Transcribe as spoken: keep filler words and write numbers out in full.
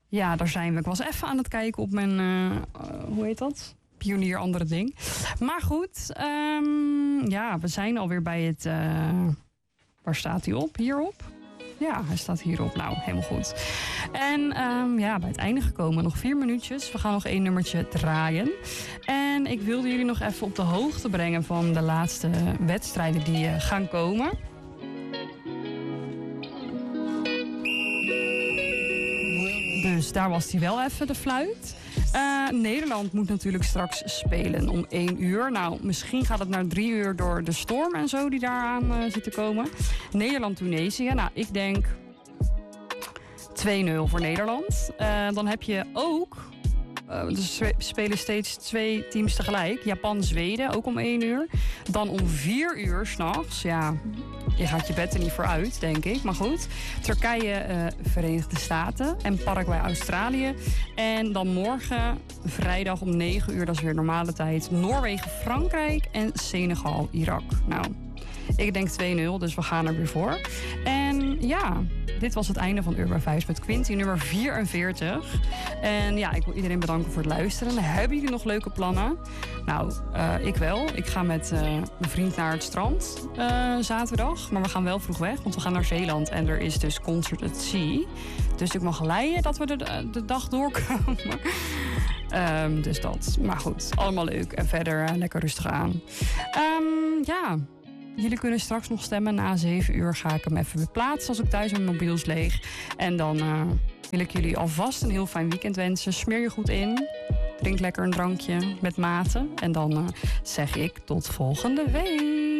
Ja, daar zijn we. Ik was even aan het kijken op mijn, uh, uh, hoe heet dat? Pionier andere ding. Maar goed, um, ja, we zijn alweer bij het... Uh, waar staat hij op? Hierop? Ja, hij staat hierop. Nou, helemaal goed. En um, ja, bij het einde gekomen. Nog vier minuutjes. We gaan nog één nummertje draaien. En ik wilde jullie nog even op de hoogte brengen van de laatste wedstrijden die uh, gaan komen. Dus daar was hij wel even, de fluit. Uh, Nederland moet natuurlijk straks spelen om één uur. Nou, misschien gaat het naar drie uur door de storm en zo die daaraan uh, zit te komen. Nederland-Tunesië. Nou, ik denk twee nul voor Nederland. Uh, dan heb je ook... Uh, dus we spelen steeds twee teams tegelijk. Japan-Zweden, ook om één uur. Dan om vier uur s'nachts. Ja, je gaat je bed er niet voor uit, denk ik. Maar goed. Turkije, uh, Verenigde Staten. En Paraguay-Australië. En dan morgen, vrijdag om negen uur, dat is weer normale tijd. Noorwegen-Frankrijk en Senegal-Irak. Nou, ik denk twee nul, dus we gaan er weer voor. En ja, dit was het einde van Urban Vibes met Quinty, nummer vierenveertig. En ja, ik wil iedereen bedanken voor het luisteren. Hebben jullie nog leuke plannen? Nou, uh, ik wel. Ik ga met uh, mijn vriend naar het strand uh, zaterdag. Maar we gaan wel vroeg weg, want we gaan naar Zeeland. En er is dus Concert at Sea. Dus ik mag leiden dat we de, de dag doorkomen. um, dus dat. Maar goed, allemaal leuk. En verder uh, lekker rustig aan. Um, ja... Jullie kunnen straks nog stemmen. Na zeven uur ga ik hem even weer plaatsen als ik thuis mijn mobiel is leeg. En dan uh, wil ik jullie alvast een heel fijn weekend wensen. Smeer je goed in. Drink lekker een drankje met mate. En dan uh, zeg ik tot volgende week.